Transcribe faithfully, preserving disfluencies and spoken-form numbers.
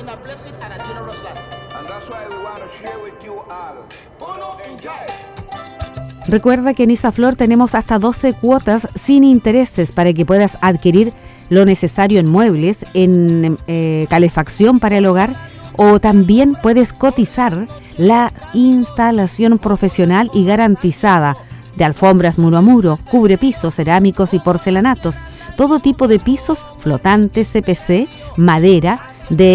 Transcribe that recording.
a blessing and a generous life. And that's why we want to share with you all. Uno, enjoy. Recuerda que en Isaflor tenemos hasta doce cuotas sin intereses para que puedas adquirir lo necesario en muebles, en eh, calefacción para el hogar, o también puedes cotizar la instalación profesional y garantizada de alfombras muro a muro, cubrepisos, cerámicos y porcelanatos, todo tipo de pisos flotantes, C P C, madera, de